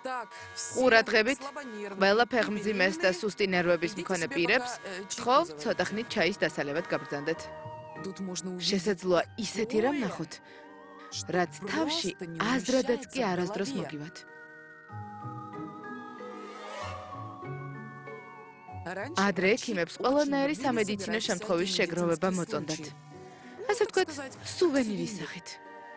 ყურადღებით, ყველა ფეხმძიმეს და სუსტი ნერვების მქონე პირებს თხოვ ცოტა ხნით ჩაის დასალევად გაბრძანდეთ. შესაძლოა ისეთი რამ ნახოთ, რაც თავში აზრადაც კი არასდროს მოგივათ. ადრე ექიმებს ყველანაირი სამედიცინო შემთხვევის შეგროვება მოწონდათ. ასე ვთქვათ, სუვენირის სახით.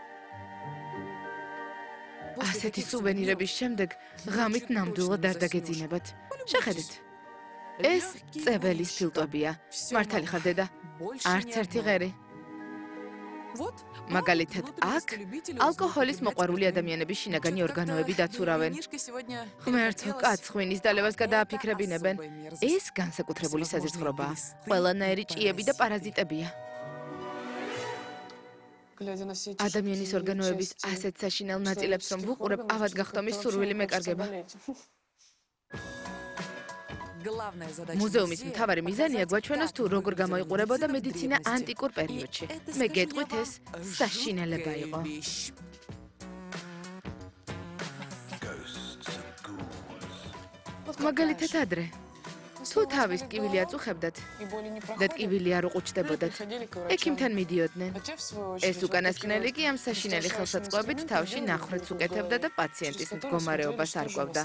ასეთი სუვენირების შემდეგ ღამით ნამდვილად არ დაგეძინებათ. შეხედეთ. ეს წებელის ფილტვებია. მართალი ხარ დედა? არც ერთი ღერი. მაგალითად, აქ ალკოჰოლის მოყვარული ადამიანების შინაგანი ორგანოები დაცურავენ. ღმერთო, კაცხვინის დალევას გადააფიქრებინებენ. ეს განსაკუთრებული საზრდოობაა. ყველანაირი ჭიები და პარაზიტებია. ადამიანის ორგანოების ასეთ საშინელ ნაწილებს რომ ვუყურებ, ავად გახდომის სურვილი მეკარგება. მუზეუმის მთავარი მიზანია გვაჩვენოს თუ როგორ გამოიყურებოდა მედიცინა ანტიკურ პერიოდში. მე გეტყვით, ეს საშინელება იყო. მაგალითად ადრე. თუ თავის ტკივილი აწუხებდათ და ტკივილი არ უყუჩდებოდათ, ექიმთან მიდიოდნენ. ეს უკანასკნელი კი ამ საშინელი ხელსაწყოებით თავში ნახრეთს უკეთებდა და პაციენტის მდგომარეობას არკვევდა.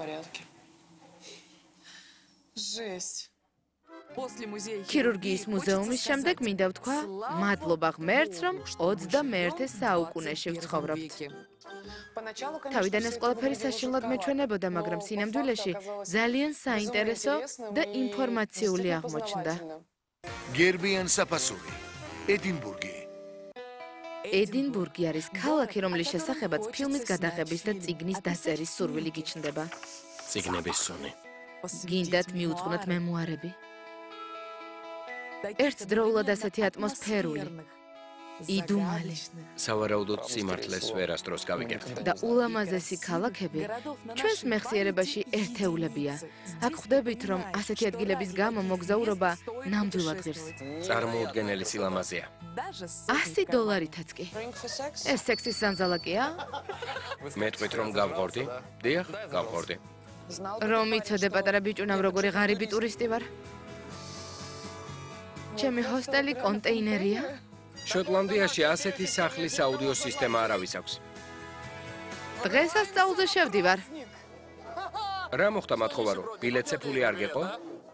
ქირურგიის მუზეუმის შემდეგ მინდა ვთქვა, მადლობა ღმერთს, რომ 21 საუკუნეში ვცხოვრობთ. თავიდან ეს ყველაფერი საშინლად მეჩვენებოდა, მაგრამ სინამდვილეში ძალიან საინტერესო და ინფორმაციული აღმოჩნდა. გერბიან საფასური, ედინბურგი. ედინბურგი არის ქალაქი, რომლის შესახებაც ფილმის გადაღების და წიგნის დაწერის სურვილი გიჩნდება. წიგნების სუნი. გინდათ მიუძღვნოთ მემუარები? ერთდროულად ასეთი ატმოსფერული, იდუმალი სავარაუდოდ სიმართლეს ვერასდროს გავიგებთ. და ულამაზესი ქალაქები ჩვენს მეხსიერებაში ერთეულებია. აქ ხვდებით, რომ ასეთი ადგილების გამო მოგზაურობა ნამდვილად ღირს. წარმოუდგენელი სილამაზეა. $100-ითაც კი. ეს სექსის სანძალაკია? მეტყვით რომ გავყორდი? დიახ, გავყორდი. რომ იცოდე პატარა ბიჭუნამ როგორი ღარიბი ტურისტი ვარ? ჩემი ჰოსტელი კონტეინერია? შოტლანდიაში ასეთი სახლის აუდიო სისტემა არავის აქვს. დღესასწაულზე შევდივარ. რა მოხდა მათხოვარო? ბილეთზე ფული არ გეყო?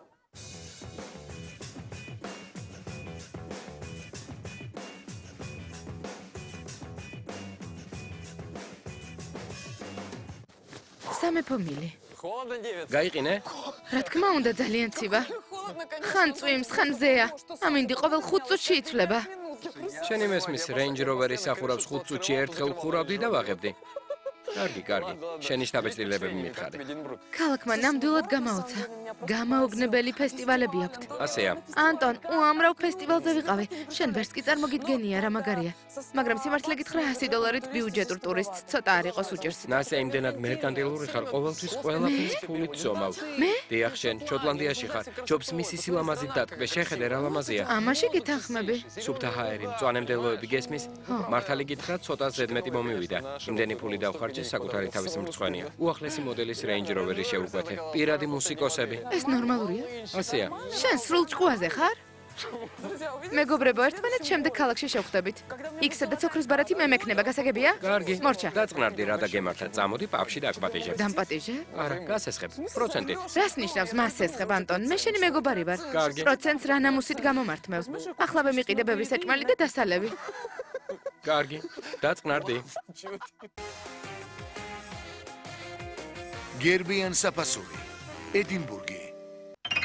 სამეფო მილი. გაიყინე? რა თქმა უნდა, ძალიან ცივა. ხან წვიმს, ხან მზეა. ამინდი ყოველ 5 წუთში იცვლება. შენი მესმის Range Rover-ის სახურავს 5 წუთში ერთხელ ხურავდი და ვაღებდი. კარგი, კარგი. შენი შთაბეჭდილებები მითხარი. ქალაქმა ნამდვილად გამაოცა. გამაოგნებელი ფესტივალები აქვთ. ასეა. ანტონ, უამრავ ფესტივალზე ვიყავი. შენ ვერც კი წარმოგიდგენია რა მაგარია. მაგრამ სიმართლე გითხრა, $100 ბიუჯეტურ ტურისტს ცოტა არ იყოს უჭირს. ნასე იმდენად მერკანტილური ხარ, ყოველთვის ყველაფერს ფულით ზომავ. მე? დიახ, შენ შოტლანდიაში ხარ. ჯობს მისი სილამაზით დატკბე, შეხედე რა ლამაზია. ამაში გითანხმები? სუფთა ჰაერი, მწვანე მდელოები გესმის? მართალი გითხრა, ცოტა ზედმეტი მომივიდა. იმდენი ფული დავხარჯე, საკუთარი თავის მრცხვენია. უახლესი მოდელის Range Rover-ი შევუკვეთე. პირადი მუსიკოსები. ეს ნორმალურია? ასეა. შენ სრულ ჭკუაზე ხარ? მეგობრებო, ერთმანეთ შემდეგ ქალაქში შევხვდებით. იქ სადაც ოქროს ბარათი მე მექნება, გასაგებია? კარგი. მორჩა. დაწყნარდი რა და გემართა. წამოდი პაპში დაგპატიჟებ. დამპატიჟე? არა, გასესხებ. პროცენტით. რას ნიშნავს მას ესხებ, ანტონ? მე შენი მეგობარი ვარ. კარგი. პროცენტს რა ნამუსით გამომართმევს. ახლა ვემიყიდე ბევრი საჭმელი და დასალევი. კარგი. დაწყნარდი. გერბიან საფასური, ედინბურგი.